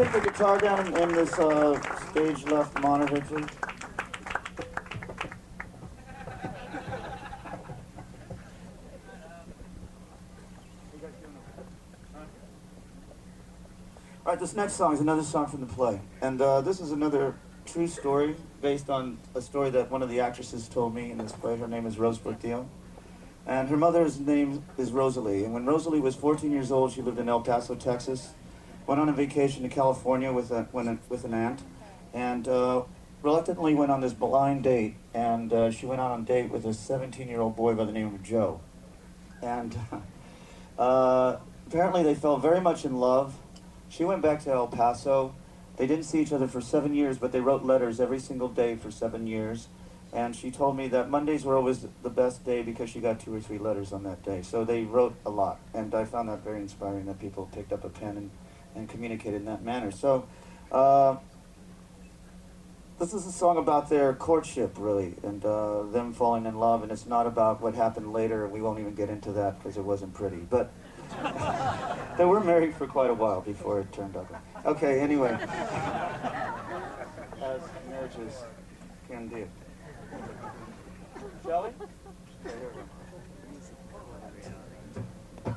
take the guitar down in this stage left monitor, please? All right, this next song is another song from the play. And this is another true story based on a story that one of the actresses told me in this play. Her name is Rose Portillo. And her mother's name is Rosalie. And when Rosalie was 14 years old, she lived in El Paso, Texas. Went on a vacation to California with an aunt. And reluctantly went on this blind date. And she went out on a date with a 17-year-old boy by the name of Joe. And apparently they fell very much in love. She went back to El Paso. They didn't see each other for 7 years, but they wrote letters every single day for 7 years. And she told me that Mondays were always the best day because she got 2 or 3 letters on that day. So they wrote a lot. And I found that very inspiring that people picked up a pen and communicated in that manner. So this is a song about their courtship, really, and them falling in love. And it's not about what happened later. We won't even get into that because it wasn't pretty. But they were married for quite a while before it turned ugly. Okay, anyway. As marriages can do. Shall we? Okay, here we go.